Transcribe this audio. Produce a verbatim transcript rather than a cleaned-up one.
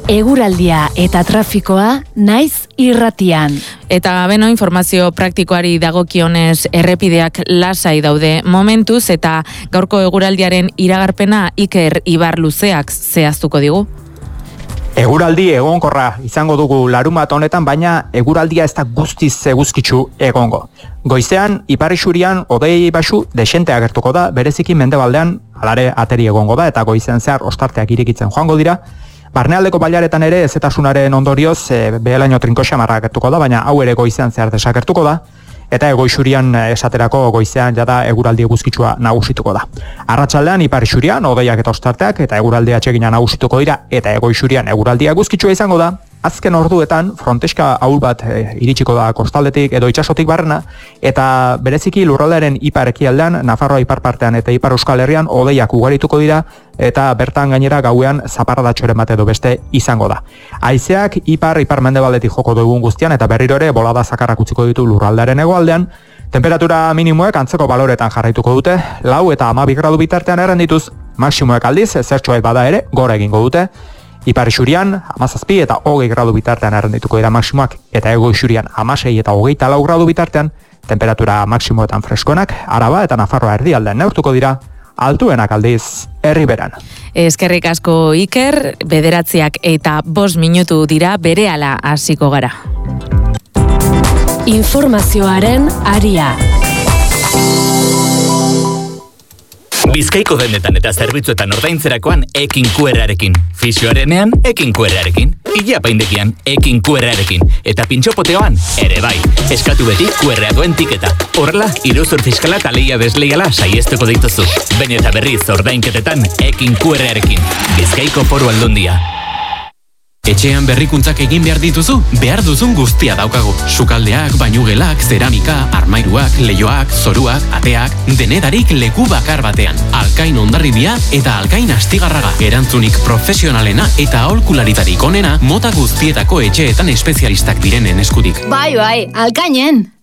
eguraldia eta trafikoa naiz irratian. Eta beno, informazio praktikoari dagokionez errepideak lasai daude momentuz, eta gaurko eguraldiaren iragarpena Iker Ibarluzeak zehaztuko digu. Eguraldi egonkorra izango dugu larunbat honetan, baina eguraldia ez da guztiz eguzkitsu egongo. Goizean, ipar isurian, hodei baxu desente agertuko da, bereziki mendebaldean alare ateri egongo da, eta goizean zehar ostarteak irikitzen joango dira. Barnealdeko bailaretan ere ezetasunaren ondorioz e, behelaino trinko xamarra agertuko da, baina hau ere goizean zehar desagertuko da, eta egoixurian esaterako goizean jada eguraldi eguzkitsua nagusituko da. Arratsaldean ipar isurian hodeiak eta ostarteak eta eguraldi atsegina nagusituko dira, eta egoixurian eguraldi eguzkitsua izango da. Azken orduetan fronteska ahul bat e, iritsiko da kostaldetik edo itsasotik barrena, eta bereziki lurraldearen ipar ekialdean, Nafarroa ipar partean eta ipar Euskal Herrian hodeiak ugarituko dira, eta bertan gainera gauean zaparradatxoren bat edo beste izango da. Haizeak ipar ipar mendebaldetik joko dugun guztian, eta berriro ere bolada zakarrak utziko ditu lurraldearen hegoaldean. Temperatura minimoek antzeko baloretan jarraituko dute, lau eta hamabi gradu bitartean errendituz, maksimoek aldiz zertxoet bada ere gora egingo dute. Ipar isurian, hamazazpi eta hogei gradu bitartean errendituko dira maksimoak, eta ego isurian hamasei eta hogeita lau gradu bitartean, temperatura maksimoetan freskoenak, Araba eta Nafarroa erdialdean neurtuko dira, altuenak aldiz Erriberan. Eskerrik asko Iker, bederatziak eta bost minutu dira berehala hasiko gara. Informazioaren aria. Bizkaiko dendetan eta zerbitzuetan ordaintzerakoan ekin Q R-arekin. Fisioarenean ekin Q R-arekin. Ilapaindekian ekin Q R-arekin. Eta pintxopoteoan ere bai. Eskatu beti Q R-a duen tiketa. Horrela, iruzur fiskala eta lehia desleiala saiesteko dituzu. Baina eta berriz ordainketetan ekin Q R-arekin. Bizkaiko Foru Aldundia. Etxean berrikuntzak egin behar dituzu, behar duzun guztia daukagu. Sukaldeak, bainugelak, zeramika, armairuak, leioak, zoruak, ateak, denetarik leku bakar batean. Alkain Hondarribia eta Alkain Astigarraga. Erantzunik profesionalena eta aholkularitarik onena mota guztietako etxeetan espezialistak direnen eskutik. Bai, bai, Alkainen!